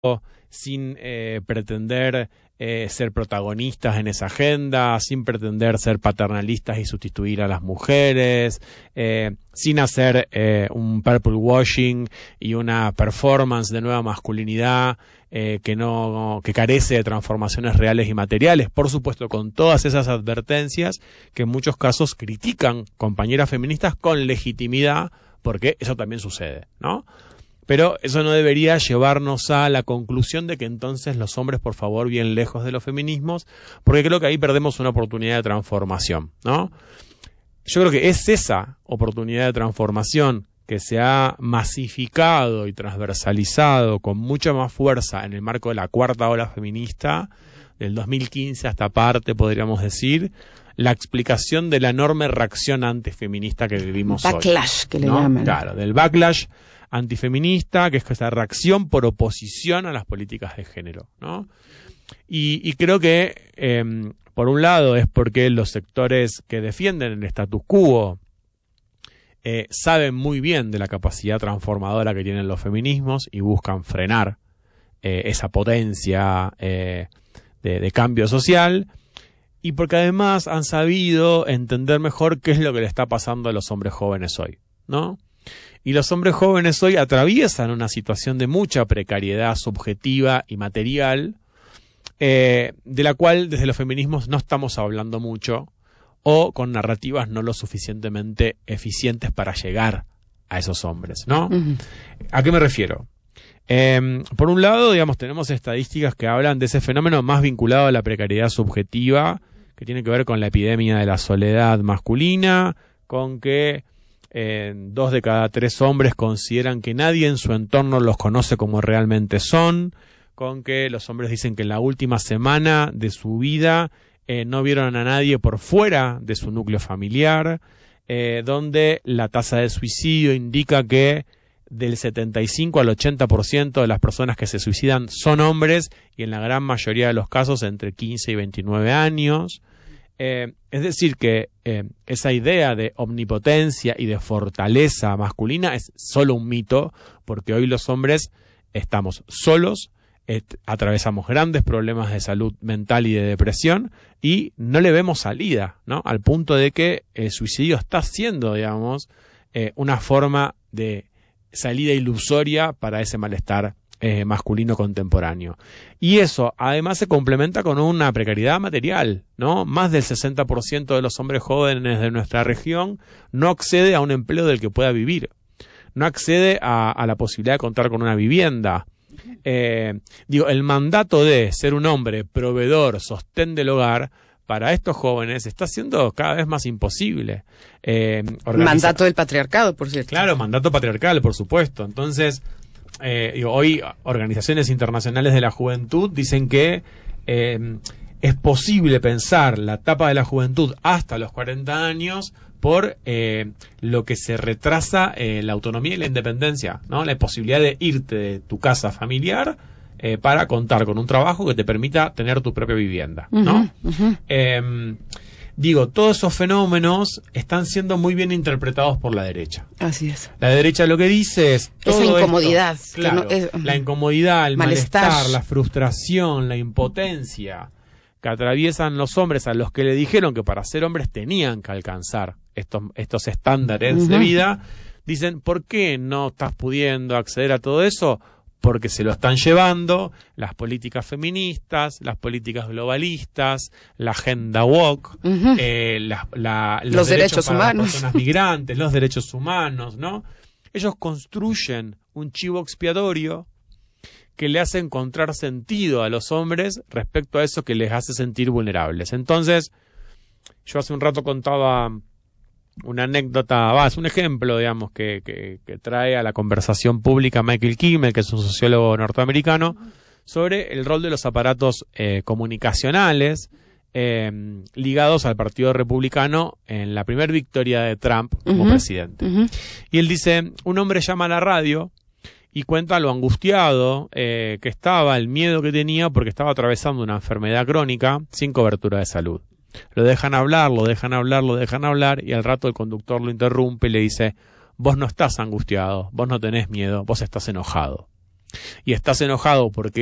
sin pretender ser protagonistas en esa agenda, sin pretender ser paternalistas y sustituir a las mujeres, sin hacer un purple washing y una performance de nueva masculinidad que carece de transformaciones reales y materiales, por supuesto con todas esas advertencias que en muchos casos critican compañeras feministas con legitimidad, porque eso también sucede, ¿no? Pero eso no debería llevarnos a la conclusión de que entonces los hombres, por favor, bien lejos de los feminismos, porque creo que ahí perdemos una oportunidad de transformación, ¿no? Yo creo que es esa oportunidad de transformación que se ha masificado y transversalizado con mucha más fuerza en el marco de la cuarta ola feminista, del 2015 hasta parte, podríamos decir, la explicación de la enorme reacción antifeminista que vivimos hoy. Backlash, que le ¿no? llaman. Claro, del backlash antifeminista, que es esta reacción por oposición a las políticas de género, ¿no? Y creo que, por un lado, es porque los sectores que defienden el status quo saben muy bien de la capacidad transformadora que tienen los feminismos y buscan frenar esa potencia de cambio social, y porque además han sabido entender mejor qué es lo que le está pasando a los hombres jóvenes hoy, ¿no? Y los hombres jóvenes hoy atraviesan una situación de mucha precariedad subjetiva y material, de la cual desde los feminismos no estamos hablando mucho, o con narrativas no lo suficientemente eficientes para llegar a esos hombres, ¿no? Uh-huh. ¿A qué me refiero? Por un lado, digamos, tenemos estadísticas que hablan de ese fenómeno más vinculado a la precariedad subjetiva, que tiene que ver con la epidemia de la soledad masculina, con que 2 de cada 3 hombres consideran que nadie en su entorno los conoce como realmente son, con que los hombres dicen que en la última semana de su vida no vieron a nadie por fuera de su núcleo familiar, donde la tasa de suicidio indica que del 75 al 80% de las personas que se suicidan son hombres, y en la gran mayoría de los casos entre 15 y 29 años. Es decir que esa idea de omnipotencia y de fortaleza masculina es solo un mito, porque hoy los hombres estamos solos, atravesamos grandes problemas de salud mental y de depresión y no le vemos salida, ¿no? Al punto de que el suicidio está siendo, digamos, una forma de salida ilusoria para ese malestar masculino contemporáneo. Y eso además se complementa con una precariedad material, ¿no? Más del 60% de los hombres jóvenes de nuestra región no accede a un empleo del que pueda vivir, no accede a la posibilidad de contar con una vivienda. El mandato de ser un hombre proveedor, sostén del hogar, para estos jóvenes está siendo cada vez más imposible. Mandato del patriarcado, por cierto. Claro, mandato patriarcal, por supuesto. Entonces, hoy organizaciones internacionales de la juventud dicen que es posible pensar la etapa de la juventud hasta los 40 años por lo que se retrasa la autonomía y la independencia, ¿no? La posibilidad de irte de tu casa familiar para contar con un trabajo que te permita tener tu propia vivienda, ¿no? Uh-huh, uh-huh. Todos esos fenómenos están siendo muy bien interpretados por la derecha. Así es. La derecha lo que dice es todo esa incomodidad. Esto, claro, la incomodidad, el malestar, la frustración, la impotencia que atraviesan los hombres, a los que le dijeron que para ser hombres tenían que alcanzar estos estándares uh-huh. de vida. Dicen, ¿por qué no estás pudiendo acceder a todo eso? Porque se lo están llevando las políticas feministas, las políticas globalistas, la agenda woke, uh-huh. los derechos para humanos, las personas migrantes, los derechos humanos, ¿no? Ellos construyen un chivo expiatorio que le hace encontrar sentido a los hombres respecto a eso que les hace sentir vulnerables. Entonces, yo hace un rato contaba una anécdota, es un ejemplo, digamos, que trae a la conversación pública Michael Kimmel, que es un sociólogo norteamericano, sobre el rol de los aparatos comunicacionales ligados al Partido Republicano en la primera victoria de Trump como uh-huh. presidente. Uh-huh. Y él dice, un hombre llama a la radio y cuenta lo angustiado que estaba, el miedo que tenía porque estaba atravesando una enfermedad crónica sin cobertura de salud. Lo dejan hablar y al rato el conductor lo interrumpe y le dice, vos no estás angustiado, vos no tenés miedo, vos estás enojado. y estás enojado porque